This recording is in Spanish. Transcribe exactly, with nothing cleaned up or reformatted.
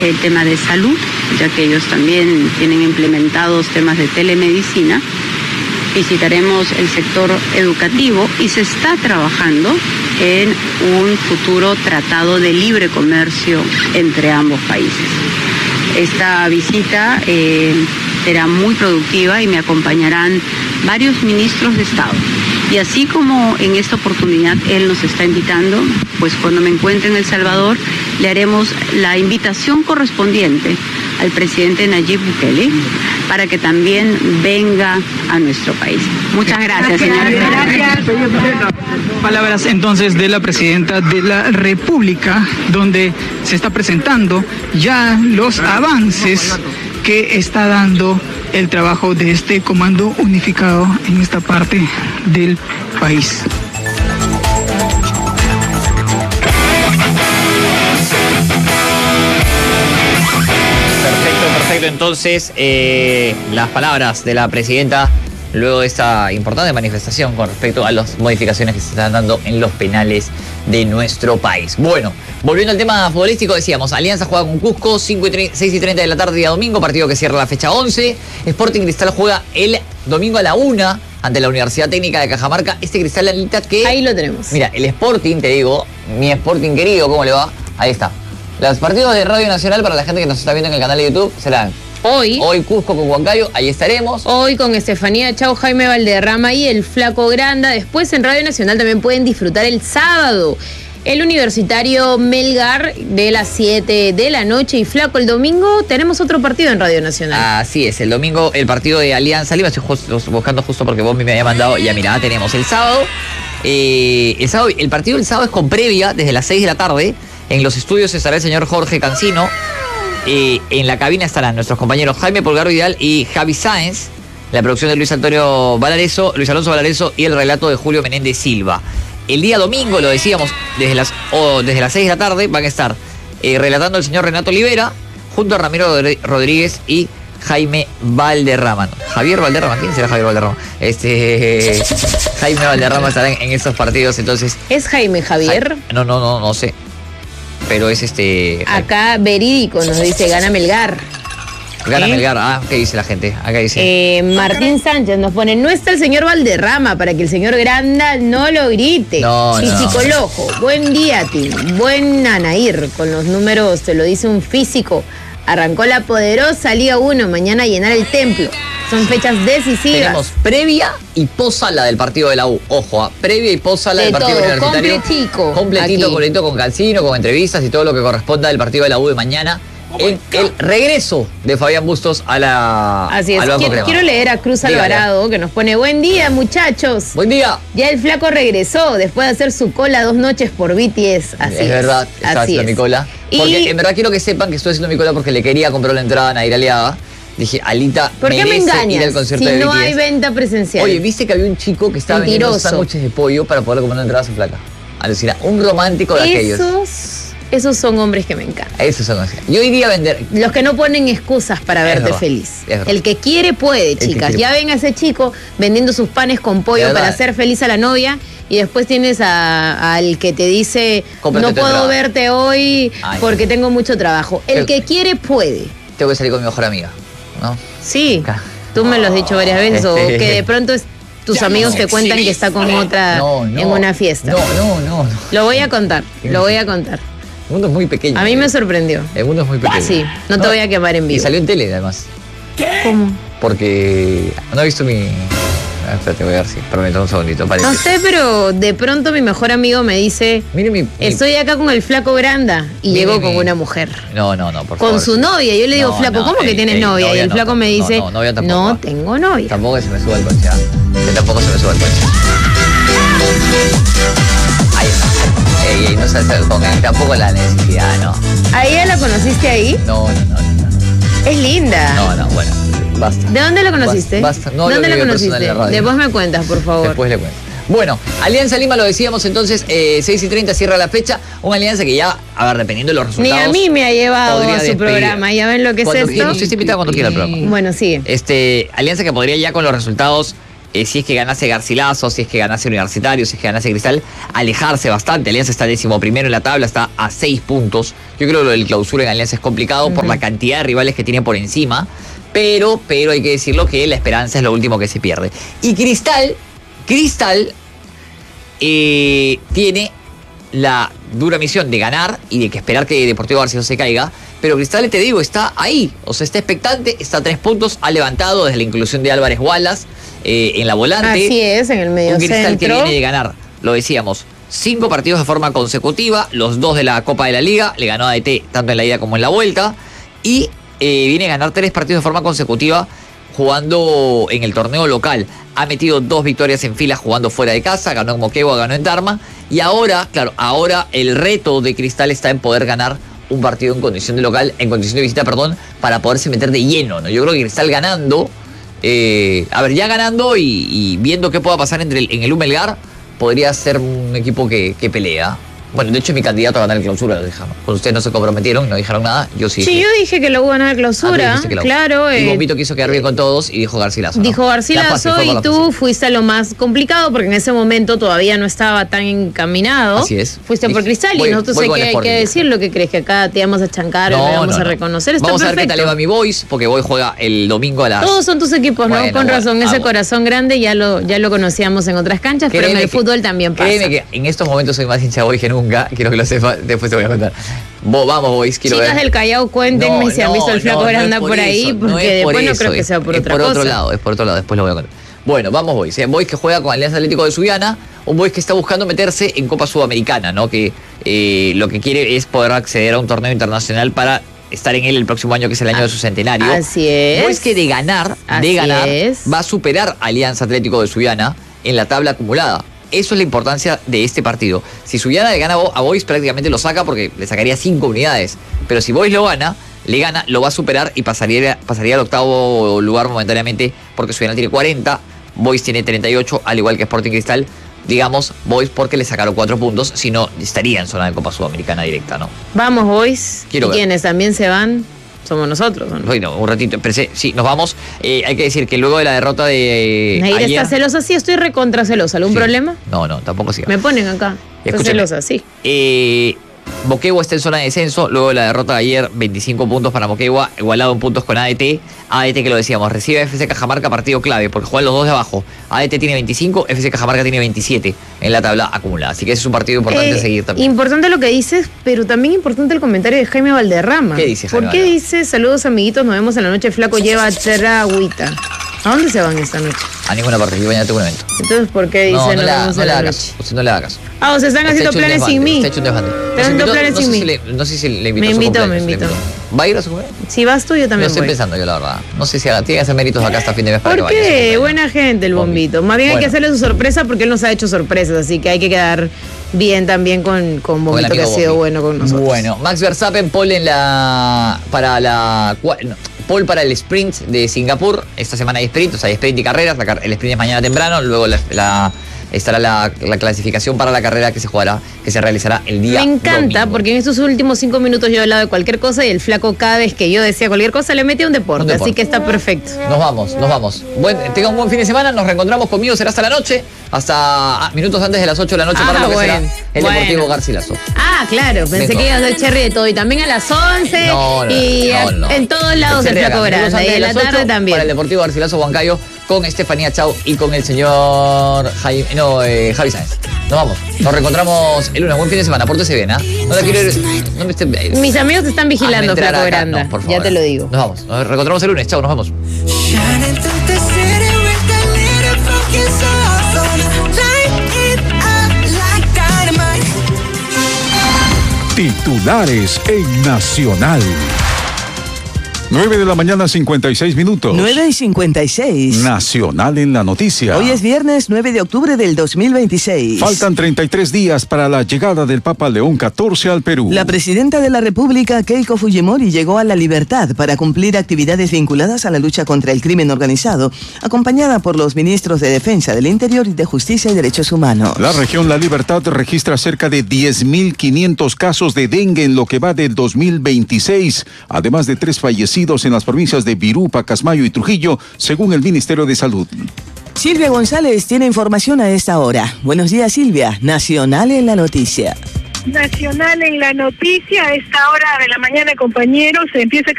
El tema de salud, ya que ellos también tienen implementados temas de telemedicina. Visitaremos el sector educativo y se está trabajando en un futuro tratado de libre comercio entre ambos países. Esta visita eh, será muy productiva y me acompañarán varios ministros de Estado. Y así como en esta oportunidad él nos está invitando, pues cuando me encuentre en El Salvador le haremos la invitación correspondiente al presidente Nayib Bukele para que también venga a nuestro país. Muchas gracias, señora. Gracias. Palabras entonces de la presidenta de la República, donde se está presentando ya los avances que está dando el trabajo de este comando unificado en esta parte del país. Perfecto, perfecto. Entonces, eh, las palabras de la presidenta luego de esta importante manifestación con respecto a las modificaciones que se están dando en los penales de nuestro país. Bueno, volviendo al tema futbolístico, decíamos, Alianza juega con Cusco, seis y treinta de la tarde día domingo, partido que cierra la fecha once. Sporting Cristal juega el domingo a la una ante la Universidad Técnica de Cajamarca. Este Cristal, Anita, que... Ahí lo tenemos. Mira, el Sporting, te digo, mi Sporting querido, ¿cómo le va? Ahí está. Los partidos de Radio Nacional, para la gente que nos está viendo en el canal de YouTube, serán... Hoy, hoy Cusco con Huancayo, ahí estaremos. Hoy con Estefanía Chau, Jaime Valderrama y el Flaco Granda. Después en Radio Nacional también pueden disfrutar el sábado el Universitario Melgar de las siete de la noche. Y Flaco, el domingo tenemos otro partido en Radio Nacional. Así es, el domingo el partido de Alianza Lima. Estoy justo, buscando justo porque vos me habías mandado. Ya mira, tenemos el sábado. Eh, el sábado. El partido del sábado es con previa desde las seis de la tarde. En los estudios estará el señor Jorge Cancino. Eh, en la cabina estarán nuestros compañeros Jaime Polgaro Vidal y Javi Sáenz, la producción de Luis Antonio Valareso, Luis Alonso Valareso y el relato de Julio Menéndez Silva. El día domingo, lo decíamos, desde las, oh, desde las seis de la tarde van a estar eh, relatando el señor Renato Olivera junto a Ramiro Rodríguez y Jaime Valderrama. Javier Valderrama, ¿quién será Javier Valderrama? Este Jaime Valderrama estará en, en estos partidos, entonces. ¿Es Jaime Javier? Ja, no, no, no, no sé. Pero es este... Acá Verídico nos dice, gana Melgar. Gana ¿Eh? Melgar, ah, ¿qué dice la gente? Acá dice. Eh, Martín Sánchez nos pone, no está el señor Valderrama para que el señor Granda no lo grite. No, y no. Psicolojo, buen día, Tim. Buen Anair, con los números, te lo dice un físico. Arrancó la poderosa Liga uno, mañana a llenar el templo. Son fechas decisivas. Tenemos previa y posala del partido de la U. Ojo, ¿eh? Previa y posala del De partido todo, universitario. completico. Completito, Aquí. completito, con Cancino, con entrevistas y todo lo que corresponda del partido de la U de mañana. En el regreso de Fabián Bustos a la Así es. al Banco Quiero, Crema. quiero leer a Cruz Dígale. Alvarado, que nos pone, buen día, muchachos. Buen día. Ya el Flaco regresó después de hacer su cola dos noches por B T S. Así es. Es verdad, estaba Así haciendo es. mi cola. Porque Y- en verdad quiero que sepan que estoy haciendo mi cola porque le quería comprar la entrada a Nair Aliaga. Dije, Alita, ¿Por qué me merece ir engañas al concierto si de no B T S. hay venta presencial? Oye, ¿viste que había un chico que estaba vendiendo Mentiroso. sándwiches de pollo para poder comprar una entrada a su flaca? Alucina, un romántico de aquellos. Esos, esos son hombres que me encantan. Esos son los que... Yo iría a vender... Los que no ponen excusas para Es verte verdad, feliz. es verdad. El que quiere puede, que chicas. quiere Ya ven a ese chico vendiendo sus panes con De pollo verdad. para hacer feliz a la novia y después tienes a- al que te dice Cómprate no tu puedo entrada. verte hoy Ay. porque tengo mucho trabajo. El El- que quiere puede. Tengo que salir con mi mejor amiga, ¿no? Sí, Acá. tú me lo has dicho varias veces o que de pronto es- tus amigos te cuentan que está con otra No, no. en una fiesta. No, no, no, no. Lo voy a contar, lo voy a contar. El mundo es muy pequeño. A mí me sorprendió. El mundo es muy pequeño. Sí, no te voy a quemar en Y vivo. salió en tele, además. ¿Cómo? Porque... No he visto mi... Ah, espérate, voy a ver si... Permítame un segundito, parece. No sé, pero de pronto mi mejor amigo me dice, Mire mi... mi- estoy acá con el Flaco Granda y Mire llegó mi- con una mujer. No, no, no, por Con favor. su novia. Yo le digo, No, Flaco, no, ¿cómo que ey, tienes ey, novia? Y novia el no, Flaco me no, dice, no, novia tampoco, no, ah. tengo novia. Tampoco que se me suba el coche, ¿ah? Que tampoco se me suba el coche. Ahí está. Ey, ey, no se hace con él. Tampoco la necesidad, ¿no? ¿A ella la conociste ahí? No, no, no, no. Es linda. No, no, bueno, basta. ¿De dónde la conociste? Basta, basta. No ¿Dónde lo la digo personal conociste? en la radio. Después me cuentas, por favor. Después le cuento. Bueno, Alianza Lima lo decíamos entonces, eh, seis y treinta cierra la fecha. Una alianza que ya, a ver, dependiendo de los Ni resultados. a mí me ha llevado podría a su despedir. programa. ¿Ya ven lo que es Cuando esto? quiera, usted está invitado cuando quiera al programa. Bueno, sigue. Este, alianza que podría ya con los resultados eh, si es que ganase Garcilaso, si es que ganase Universitario, si es que ganase Cristal, alejarse bastante. Alianza está décimo primero en la tabla, está a seis puntos. Yo creo que lo del clausura en Alianza es complicado uh-huh. por la cantidad de rivales que tiene por encima, pero, pero hay que decirlo que la esperanza es lo último que se pierde. Y Cristal, Cristal eh, tiene la dura misión de ganar y de que esperar que Deportivo Garcilaso se caiga, pero Cristal, te digo, está ahí, o sea, está expectante, está a tres puntos, ha levantado desde la inclusión de Álvarez Wallace eh, en la volante. Así es, en el medio Un Cristal centro. que viene de ganar, lo decíamos, cinco partidos de forma consecutiva, los dos de la Copa de la Liga, le ganó a D T tanto en la ida como en la vuelta, y eh, viene a ganar tres partidos de forma consecutiva jugando en el torneo local. Ha metido dos victorias en fila jugando fuera de casa, ganó en Moquegua, ganó en Tarma, y ahora, claro, ahora el reto de Cristal está en poder ganar un partido en condición de local, en condición de visita, perdón, para poderse meter de lleno, ¿no? Yo creo que Cristal ganando, eh, a ver, ya ganando y, y viendo qué pueda pasar entre el, en el Humelgar, podría ser un equipo que, que pelea. Bueno, de hecho, mi candidato a ganar el clausura lo dejamos. Cuando ustedes no se comprometieron, no dijeron nada, yo sí. Sí, dije, yo dije que lo iba a ganar el clausura, ah, que la claro. Y eh, Bombito quiso quedar bien con todos y dijo Garcilaso, ¿no? Dijo Garcilaso fácil, y tú fácil. fuiste a lo más complicado porque en ese momento todavía no estaba tan encaminado. Así es. Fuiste Dije, por Cristal voy- y nosotros voy hay con que, el hay que Sporting. decir lo que crees que acá te vamos a chancar, No, te vamos no, a no. reconocer. Está Vamos a ver qué perfecto. tal le va mi Boys, porque Boys juega el domingo a las... Todos son tus equipos, ¿no? Bueno, Con bueno, razón, ese ah, corazón grande ya lo, ya lo conocíamos en otras canchas, pero en Créeme el que- fútbol también pasa. Créeme que en estos momentos soy más hincha de Boys que nunca. Quiero que lo sepa, después te voy a contar. Bo, vamos, Boys, quiero Chicas ver. del Callao, cuéntenme No, si han no, visto el flaco no, no Granda es por, ahí, eso, porque no es por después no eso, creo que es- sea por es otra por cosa. otro lado, es por otro lado, después lo voy a contar. Bueno, vamos Boys. Eh, Boys que juega con Alianza Atlético de Subiana, un Boys que está buscando meterse en Copa Sudamericana, ¿no? Que eh, lo que quiere es poder acceder a un torneo internacional para estar en él el próximo año, que es el año de su centenario. Así es. Boys que de ganar, Así de ganar, es. va a superar a Alianza Atlético de Subiana en la tabla acumulada. Eso es la importancia de este partido. Si Subiana le gana a Boys, prácticamente lo saca porque le sacaría cinco unidades. Pero si Boys lo gana, le gana, lo va a superar y pasaría, pasaría al octavo lugar momentáneamente, porque Subiana tiene cuarenta, Boys tiene treinta y ocho, al igual que Sporting Cristal. Digamos, Boys porque le sacaron cuatro puntos, si no, estaría en zona de Copa Sudamericana directa, ¿no? Vamos, boys. Quiero y ver. quienes también se van somos nosotros, ¿no? Bueno, un ratito, pero sí, sí, nos vamos. Eh, hay que decir que luego de la derrota de Nair ayer... está celosa, sí, estoy recontra celosa. ¿Algún Sí. problema? No, no, tampoco sí. Me ponen acá. Estoy Escúchame. celosa, sí. Eh, Moquegua está en zona de descenso, luego de la derrota de ayer, veinticinco puntos para Moquegua, igualado en puntos con A D T. A D T, que lo decíamos, recibe a F C Cajamarca, partido clave, porque juegan los dos de abajo. A D T tiene veinticinco, F C Cajamarca tiene veintisiete en la tabla acumulada. Así que ese es un partido importante Eh, seguir también. Importante lo que dices, pero también importante el comentario de Jaime Valderrama. ¿Qué dice Jaime ¿Por qué Valderrama? dice, saludos amiguitos, nos vemos en la noche, flaco lleva tragüita? ¿A dónde se van esta noche? A ninguna parte, yo mañana tengo un evento. Entonces, ¿por qué dice No, nos no le haga, vemos no en le la haga noche? caso. Usted no le haga caso. Ah, o sea, están Está haciendo hecho un planes desbande, sin mí. Está hecho un desbande. Están Nos haciendo invitó- planes no sin sé mí. si le- No sé si le invitó Me a su invitó, me cumpleaños, le invitó. ¿Va a ir a su cumpleaños? Si vas tú, yo No también estoy voy. pensando yo, la verdad. No sé si haga, tiene que hacer méritos acá hasta fin de mes para que ¿Por vaya a su qué? cumpleaños. Buena gente el Bombito. bombito. Más bien hay que Bueno. hacerle su sorpresa porque él nos ha hecho sorpresas, así que hay que quedar bien también con, con Con el Bombito, que ha amigo sido Bombi. bueno con nosotros. Bueno, Max Verstappen, pole en la para la cua- no, pole para el sprint de Singapur. Esta semana hay sprint, o sea, hay sprint y carreras. La car- el sprint es mañana temprano, luego la, la- estará la, la clasificación para la carrera que se jugará, que se realizará el día Me encanta domingo. porque en estos últimos cinco minutos yo he hablado de cualquier cosa y el flaco cada vez que yo decía cualquier cosa le mete un deporte, Un deporte. así que está perfecto. Nos vamos, nos vamos. Buen, tenga un buen fin de semana, nos reencontramos conmigo, será hasta la noche, hasta ah, minutos antes de las ocho de la noche Ah, para lo que bueno, será el bueno. Deportivo Garcilaso. Ah, claro, pensé Vengo. que ibas a hacer cherry de todo y también a las once No, no, y no, a- no. en todos lados el Cerré flaco acá, minutos grande antes y de en la las tarde ocho también. Para el Deportivo Garcilaso Huancayo con Estefanía Chau y con el señor Jaime, no, eh, Javi Sáenz. Nos vamos, nos reencontramos el lunes. Buen fin de semana, pórtese bien, ¿ah? No la quiero ir, no me esté, eh, Mis amigos te están vigilando, hazme entrar flaco acá. grande. No, por favor. Ya te lo digo. Nos vamos, nos reencontramos el lunes. Chau, nos vemos. Shining through the city with that little focus on light it up like dynamite. Titulares en Nacional. nueve de la mañana, cincuenta y seis minutos. nueve y cincuenta y seis. Nacional en la noticia. Hoy es viernes nueve de octubre del dos mil veintiséis. Faltan treinta y tres días para la llegada del Papa León catorce al Perú. La presidenta de la República, Keiko Fujimori, llegó a La Libertad para cumplir actividades vinculadas a la lucha contra el crimen organizado, acompañada por los ministros de Defensa, del Interior y de Justicia y Derechos Humanos. La región La Libertad registra cerca de diez mil quinientos casos de dengue en lo que va del dos mil veintiséis, además de tres fallecidos en las provincias de Virú, Pacasmayo y Trujillo, según el Ministerio de Salud. Silvia González tiene información a esta hora. Buenos días, Silvia. Nacional en la noticia. Nacional en la noticia, a esta hora de la mañana, compañeros, se empieza a